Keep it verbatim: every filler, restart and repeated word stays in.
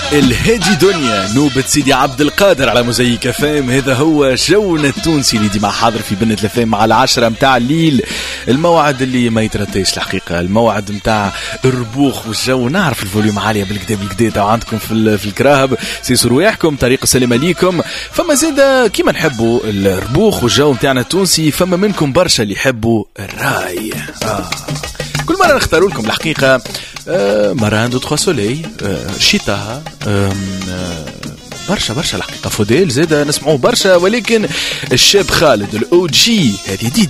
الهادي دنيا نوبة سيدي عبد القادر على موزيك فام. هذا هو جونا التونسي اللي ديما حاضر في بنة الفام مع العشرة متاع الليل، الموعد اللي ما يترتيش الحقيقة، الموعد متاع الربوخ والجو. نعرف الفوليوم عالية بالكدا بالكدا عندكم في في الكراهب، سيسوا رواحكم، طريق السلام عليكم. فما زيدا كيما نحبوا الربوخ والجو متاعنا التونسي، فما منكم برشا اللي يحبوا الراي. آه. كل مرة نختاروا لكم الحقيقة آه مرة عنده تخوا سولي آه شتاها آه برشا برشا الحقيقة. فوديل زيدا نسمعوه برشا، ولكن الشاب خالد الأو جي هذه دي